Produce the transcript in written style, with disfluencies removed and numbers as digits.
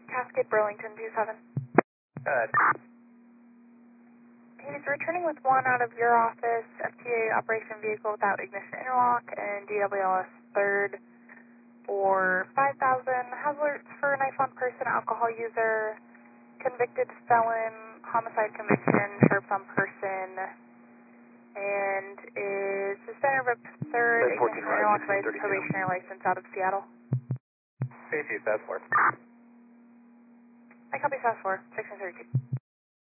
Cascade Burlington 27. He's returning with one out of your office, FTA operation vehicle without ignition interlock, and DWLS 3rd for 5,000. Has alerts for knife on person, alcohol user, convicted felon, homicide conviction, sharps on person, and is suspended of 3rd, ignition interlock by probationary license out of Seattle. Safety, Fast 4. I copy Fast 4, 632.